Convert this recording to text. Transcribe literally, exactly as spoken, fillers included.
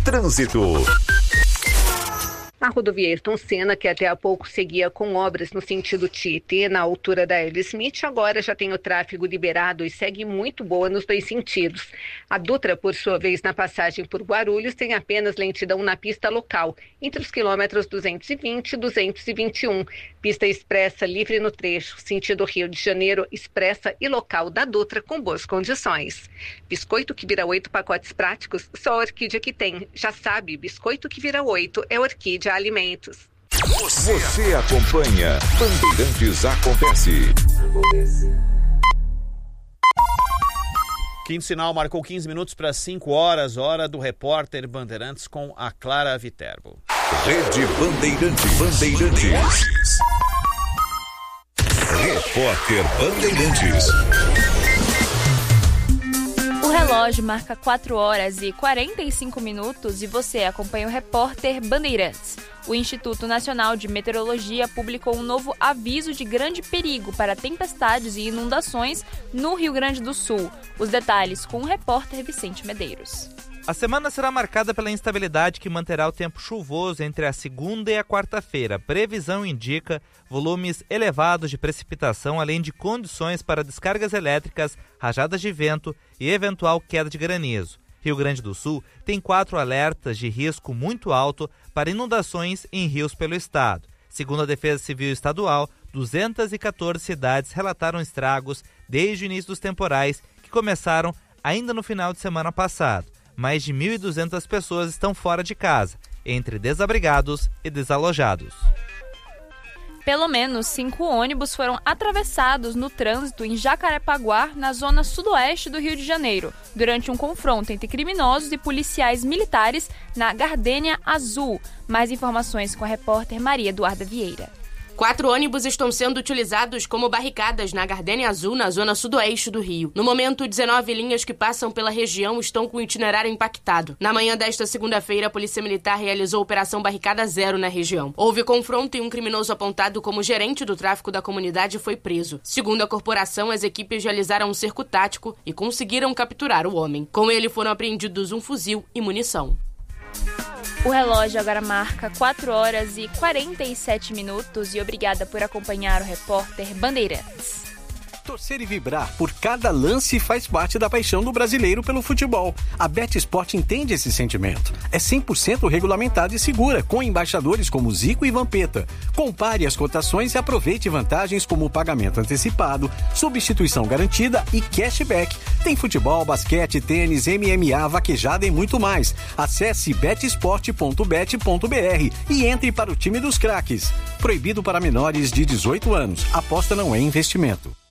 Trânsito. A rodovia Ayrton Senna, que até há pouco seguia com obras no sentido Tietê, na altura da L. Smith, agora já tem o tráfego liberado e segue muito boa nos dois sentidos. A Dutra, por sua vez, na passagem por Guarulhos, tem apenas lentidão na pista local, entre os quilômetros duzentos e vinte e duzentos e vinte e um. Pista expressa livre no trecho, sentido Rio de Janeiro, expressa e local da Dutra com boas condições. Biscoito que vira oito pacotes práticos, só a Orquídea que tem. Já sabe, biscoito que vira oito é Orquídea Alimentos. Você, Você acompanha Bandeirantes Acontece. Quinto sinal marcou quinze minutos para cinco horas, hora do repórter Bandeirantes com a Clara Viterbo. Rede Bandeirantes. Bandeirantes. Repórter Bandeirantes. O relógio marca quatro horas e quarenta e cinco minutos e você acompanha o repórter Bandeirantes. O Instituto Nacional de Meteorologia publicou um novo aviso de grande perigo para tempestades e inundações no Rio Grande do Sul. Os detalhes com o repórter Vicente Medeiros. A semana será marcada pela instabilidade que manterá o tempo chuvoso entre a segunda e a quarta-feira. Previsão indica volumes elevados de precipitação, além de condições para descargas elétricas, rajadas de vento e eventual queda de granizo. Rio Grande do Sul tem quatro alertas de risco muito alto para inundações em rios pelo estado. Segundo a Defesa Civil Estadual, duzentas e quatorze cidades relataram estragos desde o início dos temporais, que começaram ainda no final de semana passado. Mais de mil e duzentas pessoas estão fora de casa, entre desabrigados e desalojados. Pelo menos cinco ônibus foram atravessados no trânsito em Jacarepaguá, na zona sudoeste do Rio de Janeiro, durante um confronto entre criminosos e policiais militares na Gardênia Azul. Mais informações com a repórter Maria Eduarda Vieira. Quatro ônibus estão sendo utilizados como barricadas na Gardênia Azul, na zona sudoeste do Rio. No momento, dezenove linhas que passam pela região estão com o itinerário impactado. Na manhã desta segunda-feira, a Polícia Militar realizou Operação Barricada Zero na região. Houve confronto e um criminoso apontado como gerente do tráfico da comunidade foi preso. Segundo a corporação, as equipes realizaram um cerco tático e conseguiram capturar o homem. Com ele foram apreendidos um fuzil e munição. O relógio agora marca quatro horas e quarenta e sete minutos e obrigada por acompanhar o repórter Bandeirantes. Torcer e vibrar por cada lance faz parte da paixão do brasileiro pelo futebol. A BetSport entende esse sentimento. É cem por cento regulamentada e segura, com embaixadores como Zico e Vampeta. Compare as cotações e aproveite vantagens como pagamento antecipado, substituição garantida e cashback. Tem futebol, basquete, tênis, M M A, vaquejada e muito mais. Acesse betsport ponto bet ponto b r e entre para o time dos craques. Proibido para menores de dezoito anos. Aposta não é investimento.